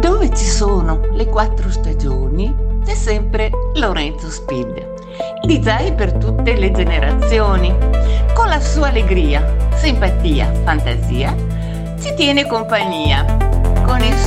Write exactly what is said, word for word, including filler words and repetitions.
Dove ci sono le quattro stagioni c'è sempre Lorenzo Speed, il D J per tutte le generazioni. Con la sua allegria, simpatia, fantasia ci tiene compagnia. Con il